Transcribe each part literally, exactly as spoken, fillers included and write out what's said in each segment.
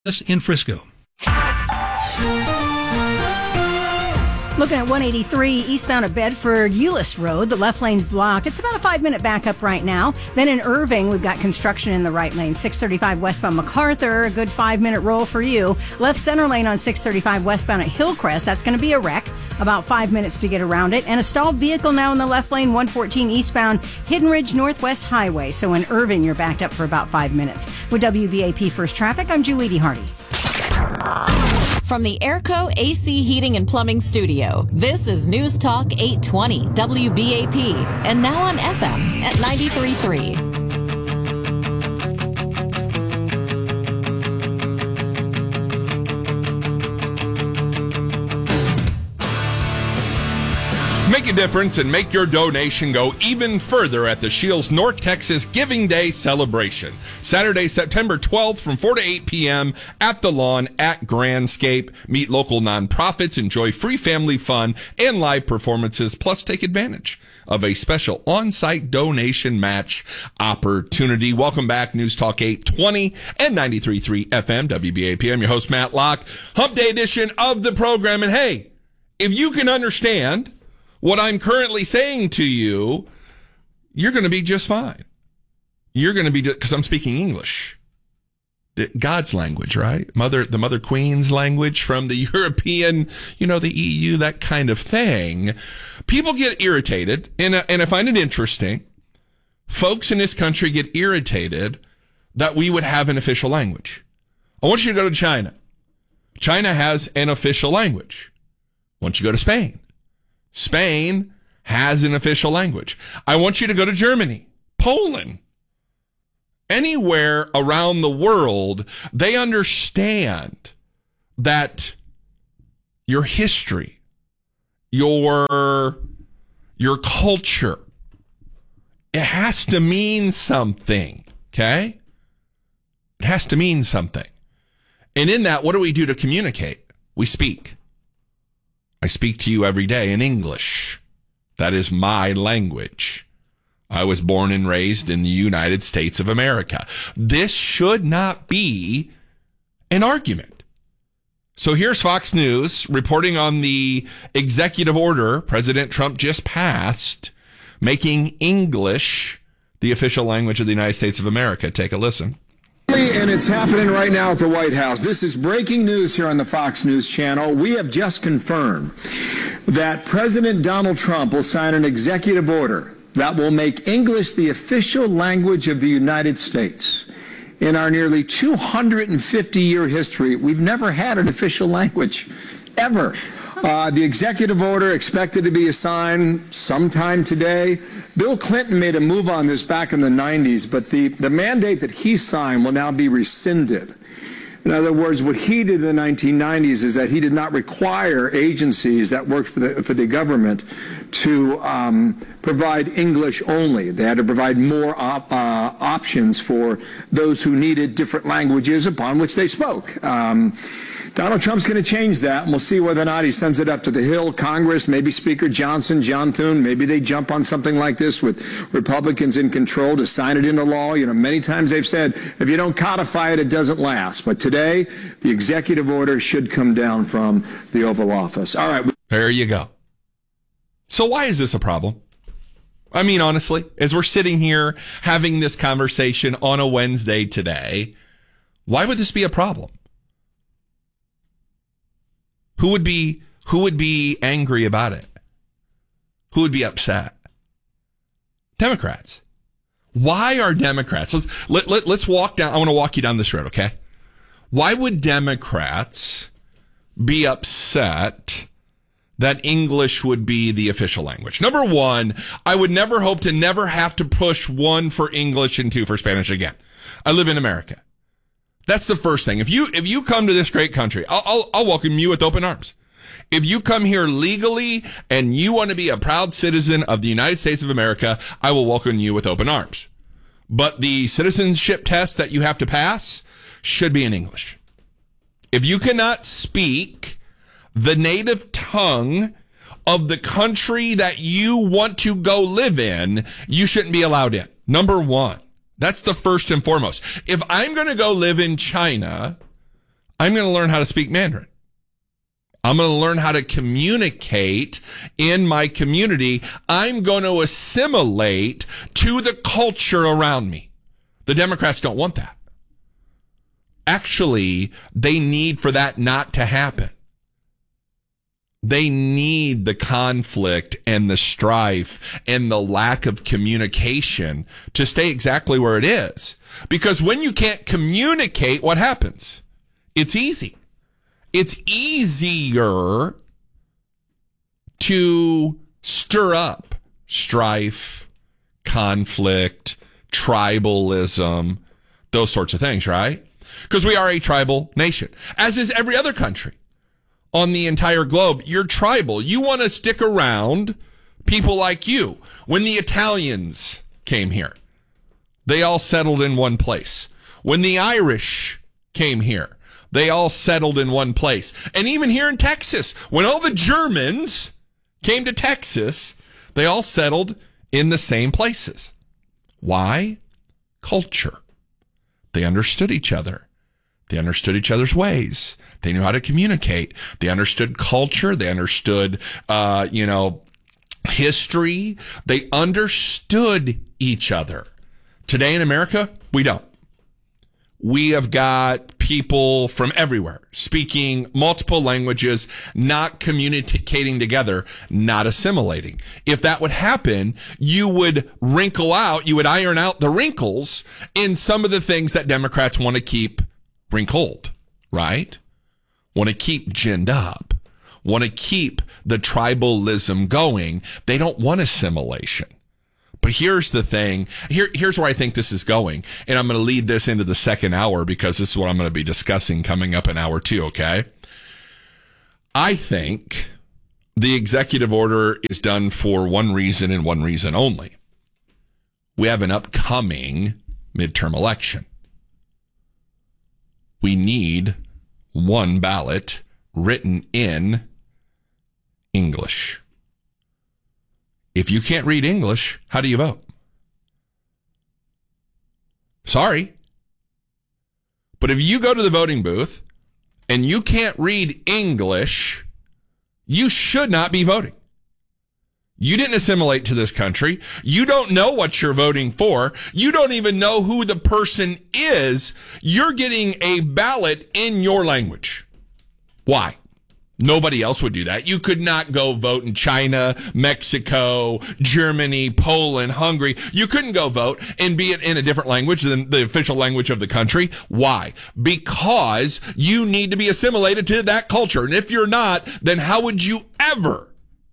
in Frisco. Looking at one eighty-three eastbound at Bedford, Euless Road. The left lane's blocked. It's about a five-minute backup right now. Then in Irving, we've got construction in the right lane. six thirty-five westbound MacArthur, a good five-minute roll for you. Left center lane on six thirty-five westbound at Hillcrest. That's going to be a wreck. About five minutes to get around it. And a stalled vehicle now in the left lane, one fourteen eastbound Hidden Ridge Northwest Highway. So in Irving, you're backed up for about five minutes. With W B A P First Traffic, I'm Julie Hardy. From the Airco A C Heating and Plumbing Studio, this is News Talk eight twenty W B A P, and now on F M at ninety-three point three. Make a difference and make your donation go even further at the Shields North Texas Giving Day celebration. Saturday, September twelfth from four to eight p.m. at the Lawn at Grandscape. Meet local nonprofits, enjoy free family fun and live performances, plus take advantage of a special on-site donation match opportunity. Welcome back, News Talk eight twenty and ninety-three point three F M, W B A P. I'm your host, Matt Locke. Hump Day edition of the program. And hey, if you can understand what I'm currently saying to you, you're going to be just fine. You're going to be, because I'm speaking English. God's language, right? Mother, the Mother Queen's language from the European, you know, the E U, that kind of thing. People get irritated, and, and I find it interesting. Folks in this country get irritated that we would have an official language. I want you to go to China. China has an official language. I want you to go to Spain. Spain has an official language. I want you to go to Germany, Poland, anywhere around the world. They understand that your history, your, your culture, it has to mean something, okay? It has to mean something. And in that, what do we do to communicate? We speak. I speak to you every day in English. That is my language. I was born and raised in the United States of America. This should not be an argument. So here's Fox News reporting on the executive order President Trump just passed, making English the official language of the United States of America. Take a listen. And it's happening right now at the White House. This is breaking news here on the Fox News Channel. We have just confirmed that President Donald Trump will sign an executive order that will make English the official language of the United States. In our nearly two hundred fifty year history, we've never had an official language, ever. Uh, the executive order expected to be signed sometime today. Bill Clinton made a move on this back in the nineties, but the, the mandate that he signed will now be rescinded. In other words, what he did in the nineteen nineties is that he did not require agencies that worked for the, for the government to um, provide English only. They had to provide more op, uh, options for those who needed different languages upon which they spoke. Um, Donald Trump's going to change that, and we'll see whether or not he sends it up to the Hill, Congress, maybe Speaker Johnson, John Thune. Maybe they jump on something like this with Republicans in control to sign it into law. You know, many times they've said, if you don't codify it, it doesn't last. But today, the executive order should come down from the Oval Office. All right. There you go. So why is this a problem? I mean, honestly, as we're sitting here having this conversation on a Wednesday today, why would this be a problem? Who would be who would be angry about it? Who would be upset? Democrats. Why are Democrats? Let's let, let, let's walk down. I want to walk you down this road, okay? Why would Democrats be upset that English would be the official language? Number one, I would never hope to never have to push one for English and two for Spanish again. I live in America. That's the first thing. If you if you come to this great country, I'll, I'll I'll welcome you with open arms. If you come here legally and you want to be a proud citizen of the United States of America, I will welcome you with open arms. But the citizenship test that you have to pass should be in English. If you cannot speak the native tongue of the country that you want to go live in, you shouldn't be allowed in. Number one. That's the first and foremost. If I'm going to go live in China, I'm going to learn how to speak Mandarin. I'm going to learn how to communicate in my community. I'm going to assimilate to the culture around me. The Democrats don't want that. Actually, they need for that not to happen. They need the conflict and the strife and the lack of communication to stay exactly where it is. Because when you can't communicate, what happens? It's easy. It's easier to stir up strife, conflict, tribalism, those sorts of things, right? Because we are a tribal nation, as is every other country on the entire globe. You're tribal. You want to stick around people like you. When the Italians came here, they all settled in one place. When the Irish came here, they all settled in one place. And even here in Texas, when all the Germans came to Texas, they all settled in the same places. Why? Culture. They understood each other. They understood each other's ways. They knew how to communicate. They understood culture. They understood, uh, you know, history. They understood each other. Today in America, we don't. We have got people from everywhere speaking multiple languages, not communicating together, not assimilating. If that would happen, you would wrinkle out, you would iron out the wrinkles in some of the things that Democrats want to keep wrinkled, right? Want to keep ginned up, want to keep the tribalism going. They don't want assimilation. But here's the thing. Here, here's where I think this is going. And I'm going to lead this into the second hour because this is what I'm going to be discussing coming up in hour two, okay? I think the executive order is done for one reason and one reason only. We have an upcoming midterm election. We need one ballot written in English. If you can't read English, how do you vote? Sorry. But if you go to the voting booth and you can't read English, you should not be voting. You didn't assimilate to this country. You don't know what you're voting for. You don't even know who the person is. You're getting a ballot in your language. Why? Nobody else would do that. You could not go vote in China, Mexico, Germany, Poland, Hungary. You couldn't go vote and be it in a different language than the official language of the country. Why? Because you need to be assimilated to that culture. And if you're not, then how would you ever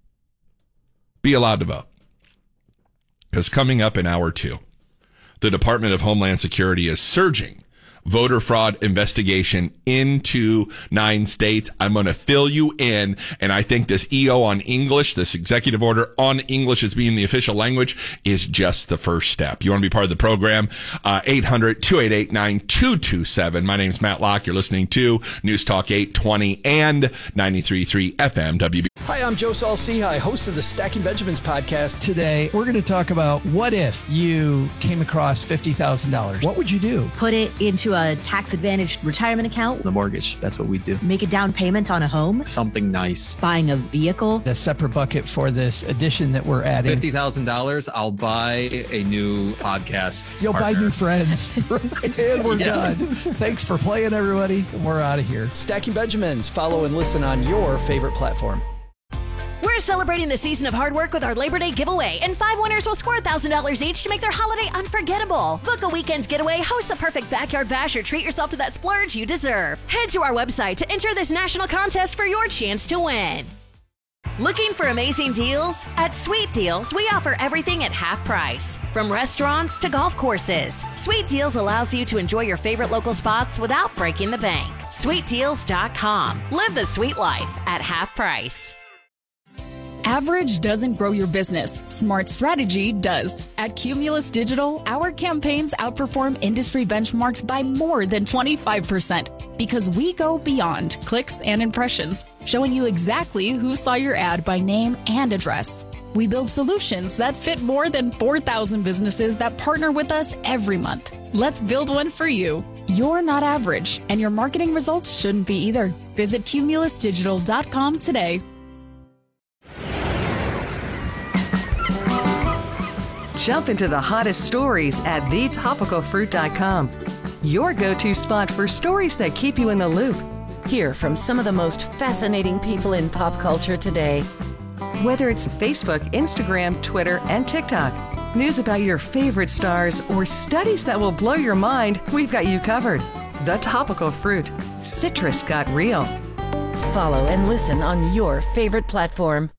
be allowed to vote? Because coming up in hour two, the Department of Homeland Security is surging voter fraud investigation into nine states. I'm going to fill you in, and I think this E O on English, this executive order on English as being the official language, is just the first step. You want to be part of the program? Uh, eight hundred, two eight eight, nine two two seven. My name's Matt Locke. You're listening to News Talk eight twenty and ninety-three point three F M W B. Hi, I'm Joe Saul-Sehy, host of the Stacking Benjamins podcast. Today, we're going to talk about what if you came across fifty thousand dollars. What would you do? Put it into a tax-advantaged retirement account. The mortgage, that's what we do. Make a down payment on a home. Something nice. Buying a vehicle. A separate bucket for this addition that we're adding. fifty thousand dollars, I'll buy a new podcast You'll partner. buy new friends. And we're Yeah. done. Thanks for playing, everybody. We're out of here. Stacking Benjamins. Follow and listen on your favorite platform. We're celebrating the season of hard work with our Labor Day giveaway, and five winners will score one thousand dollars each to make their holiday unforgettable. Book a weekend getaway, host the perfect backyard bash, or treat yourself to that splurge you deserve. Head to our website to enter this national contest for your chance to win. Looking for amazing deals? At Sweet Deals, we offer everything at half price. From restaurants to golf courses, Sweet Deals allows you to enjoy your favorite local spots without breaking the bank. sweet deals dot com. Live the sweet life at half price. Average doesn't grow your business. Smart strategy does. At Cumulus Digital, our campaigns outperform industry benchmarks by more than twenty-five percent because we go beyond clicks and impressions, showing you exactly who saw your ad by name and address. We build solutions that fit more than four thousand businesses that partner with us every month. Let's build one for you. You're not average, and your marketing results shouldn't be either. Visit cumulus digital dot com today. Jump into the hottest stories at the topical fruit dot com. Your go-to spot for stories that keep you in the loop. Hear from some of the most fascinating people in pop culture today. Whether it's Facebook, Instagram, Twitter, and TikTok, news about your favorite stars, or studies that will blow your mind, we've got you covered. The Topical Fruit. Citrus got real. Follow and listen on your favorite platform.